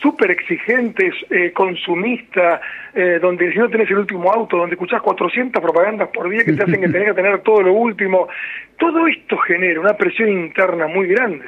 súper exigente, consumista, donde si no tenés el último auto, donde escuchás 400 propagandas por día que te hacen que tenés que tener todo lo último, todo esto genera una presión interna muy grande,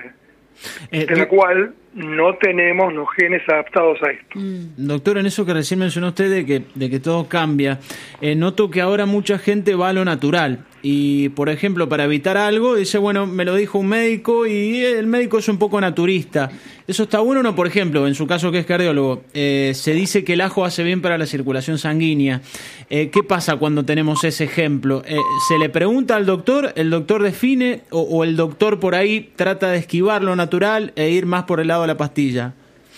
de la cual no tenemos los genes adaptados a esto. Doctor, en eso que recién mencionó usted de que todo cambia, noto que ahora mucha gente va a lo natural y, por ejemplo, para evitar algo, dice, bueno, me lo dijo un médico y el médico es un poco naturista. ¿Eso está bueno o no? Por ejemplo, en su caso que es cardiólogo, se dice que el ajo hace bien para la circulación sanguínea. ¿Qué pasa cuando tenemos ese ejemplo? ¿Se le pregunta al doctor, el doctor define o el doctor por ahí trata de esquivar lo natural e ir más por el lado de la pastilla?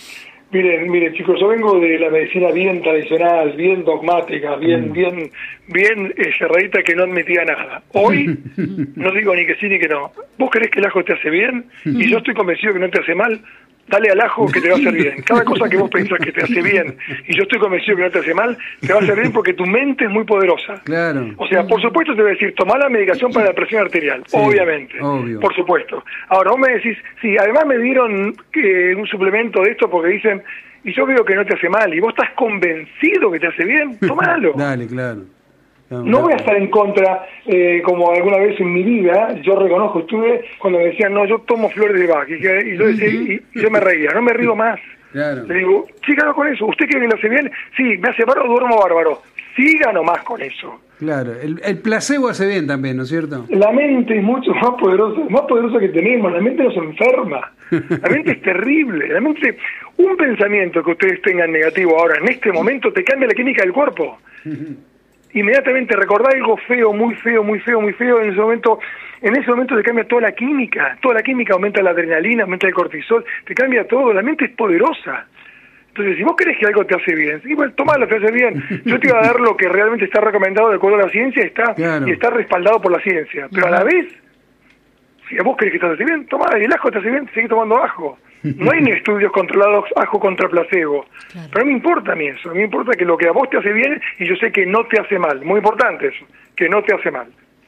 Miren, chicos, yo vengo de la medicina bien tradicional, bien dogmática, bien cerradita, que no admitía nada. Hoy no digo ni que sí ni que no. ¿Vos creés que el ajo te hace bien? Y yo estoy convencido que no te hace mal. Dale al ajo que te va a hacer bien. Cada cosa que vos pensás que te hace bien y yo estoy convencido que no te hace mal, te va a hacer bien porque tu mente es muy poderosa. Claro. O sea, por supuesto te voy a decir, tomá la medicación para la presión arterial, sí, obviamente, obvio. Por supuesto. Ahora vos me decís, sí, además me dieron un suplemento de esto porque dicen, y yo veo que no te hace mal, y vos estás convencido que te hace bien, tomalo. Dale, claro. No voy a estar en contra, como alguna vez en mi vida, yo reconozco, estuve cuando me decían, no, yo tomo flores de Bach, y yo decía, y yo me reía, no me río más. Claro. Le digo, síganos con eso, ¿usted cree que le hace bien? Sí, me hace bárbaro, duermo bárbaro. Siga nomás con eso. Claro, el placebo hace bien también, ¿no es cierto? La mente es mucho más poderosa que tenemos, la mente nos enferma, la mente es terrible, la mente, un pensamiento que ustedes tengan negativo ahora, en este momento, te cambia la química del cuerpo. Inmediatamente recordá algo feo, muy feo, en ese momento te cambia toda la química, aumenta la adrenalina, aumenta el cortisol, te cambia todo, la mente es poderosa. Entonces, si vos crees que algo te hace bien, sí, bueno, tomalo, te hace bien. Yo te iba a dar lo que realmente está recomendado de acuerdo a la ciencia, y está respaldado por la ciencia, pero a la vez, si a vos crees que te hace bien, tomá, y el ajo te hace bien, sigue tomando ajo. No hay ni estudios controlados ajo contra placebo. Claro. Pero no me importa a mí eso. A mí me importa que lo que a vos te hace bien y yo sé que no te hace mal. Muy importante eso, que no te hace mal.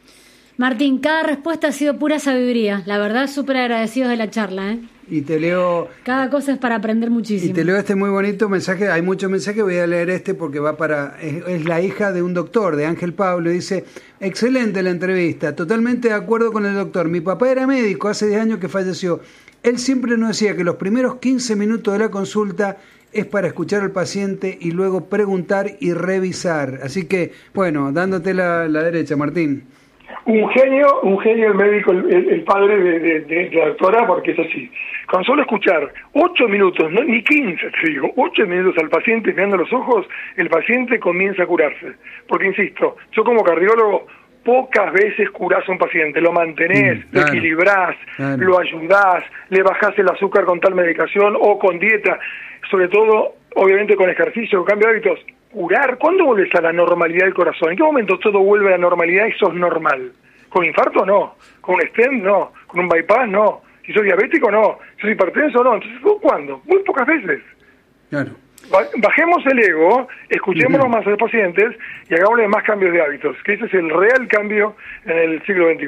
Martín, cada respuesta ha sido pura sabiduría. La verdad, súper agradecidos de la charla, ¿eh? Y te leo... Cada cosa es para aprender muchísimo. Y te leo este muy bonito mensaje. Hay muchos mensajes, voy a leer este porque va para... Es la hija de un doctor, de Ángel Pablo. Dice, excelente la entrevista, totalmente de acuerdo con el doctor. Mi papá era médico, hace 10 años que falleció. Él siempre nos decía que los primeros 15 minutos de la consulta es para escuchar al paciente y luego preguntar y revisar. Así que, bueno, dándote la derecha, Martín. Un genio el médico, el padre de la doctora, porque es así. Con solo escuchar 8 minutos, no, ni 15, te digo, 8 minutos al paciente mirando los ojos, el paciente comienza a curarse. Porque, insisto, yo como cardiólogo, pocas veces curás a un paciente, lo mantenés, lo equilibrás, lo ayudás, le bajás el azúcar con tal medicación o con dieta, sobre todo, obviamente, con ejercicio, cambio de hábitos. Curar, ¿cuándo vuelves a la normalidad del corazón? ¿En qué momento todo vuelve a la normalidad y sos normal? ¿Con infarto? No. ¿Con un stent? No. ¿Con un bypass? No. ¿Si soy diabético? No. ¿Si soy hipertenso? No. Entonces, ¿cuándo? Muy pocas veces. Claro. Bajemos el ego, escuchémonos más a los pacientes y hagámosle más cambios de hábitos, que ese es el real cambio en el siglo XXI.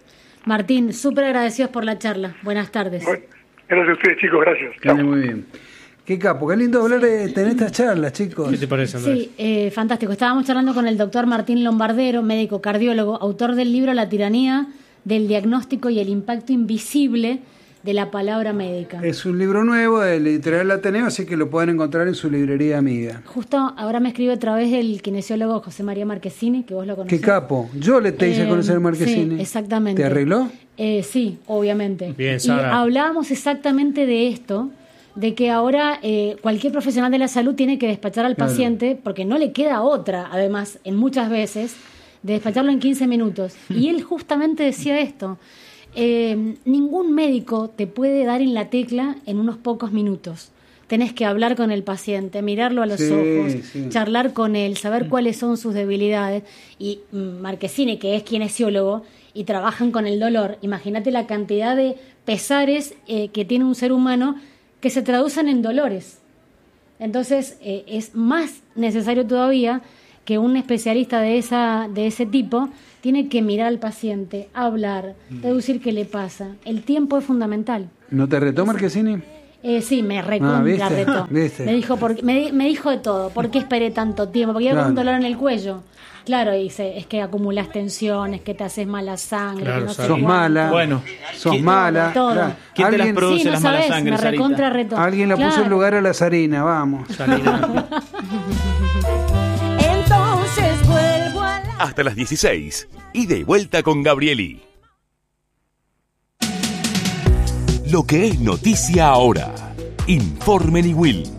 Martín, súper agradecidos por la charla. Buenas tardes. Bueno, gracias a ustedes, chicos. Gracias. Muy bien. Qué capo, qué lindo hablar de tener estas charlas, chicos. ¿Qué te parece, Andrés? Sí, fantástico. Estábamos charlando con el doctor Martín Lombardero, médico cardiólogo, autor del libro La tiranía del diagnóstico y el impacto invisible de la palabra médica. Es un libro nuevo del editorial Ateneo, así que lo pueden encontrar en su librería amiga. Justo ahora me escribe a través del kinesiólogo José María Marquesini, que vos lo conocés. Qué capo. Yo le te hice conocer a Marquesini. Sí, exactamente. ¿Te arregló? Sí, obviamente. Bien, Sara. Y hablábamos exactamente de esto, de que ahora cualquier profesional de la salud tiene que despachar al paciente, porque no le queda otra, además, en muchas veces, de despacharlo en 15 minutos. Y él justamente decía esto, ningún médico te puede dar en la tecla en unos pocos minutos. Tenés que hablar con el paciente, mirarlo a los ojos, charlar con él, saber cuáles son sus debilidades. Y Marquesini, que es kinesiólogo, y trabajan con el dolor, imagínate la cantidad de pesares que tiene un ser humano que se traducen en dolores. Entonces es más necesario todavía que un especialista de ese tipo tiene que mirar al paciente, hablar, deducir qué le pasa. El tiempo es fundamental. ¿No te retó Marquesini? Sí, me recontra retó. ¿Viste? Me dijo de todo. ¿Por qué esperé tanto tiempo? Porque iba con un dolor en el cuello. Claro, dice, es que acumulas tensiones, que te haces mala sangre, Claro, que no sé sos cuánto. mala. Bueno, Sos mala. todo. Claro. ¿Quién te las produce Sí, no las malas sabés, sangres, me Sarita? recontra retó. Alguien la puso en lugar a la Sarina, vamos. Sarina. Entonces vuelvo a la... Hasta las 16. Ida y vuelta con Gabrieli. Lo que es noticia ahora. Informe Niwil.